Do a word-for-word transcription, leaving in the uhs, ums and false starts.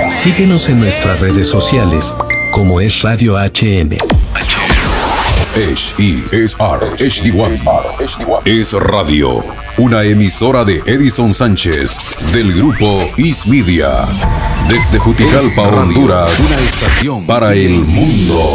Síguenos en nuestras redes sociales como es Radio H M. H E S R H D uno es radio, una emisora de Edison Sánchez del grupo Is Media. Desde Juticalpa, Honduras, una estación para el mundo.